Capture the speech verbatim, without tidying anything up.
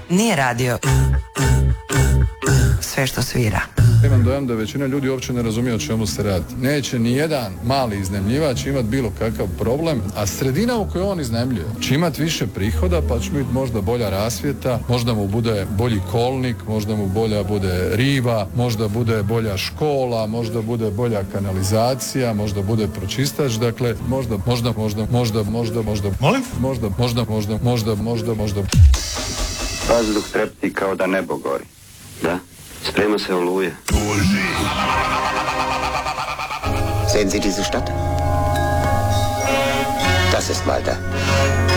nije radio sve što svira. Imam dojam da većina ljudi uopće ne razumije o čemu se radi. Neće ni jedan mali iznajmljivač imati bilo kakav problem, a sredina u kojoj on iznajmljuje će imati više prihoda, pa će biti možda bolja rasvjeta, možda mu bude bolji kolnik, možda mu bolja bude riva, možda bude bolja škola, možda bude bolja kanalizacija, možda bude pročistač, dakle možda, možda, možda, možda, možda, možda, Molim? možda, možda, možda, možda, možda, možda. Vazduh trepti kao da nebo gori. Da? Sprema se oluje. Sehen Sie diese Stadt? Das ist Malta.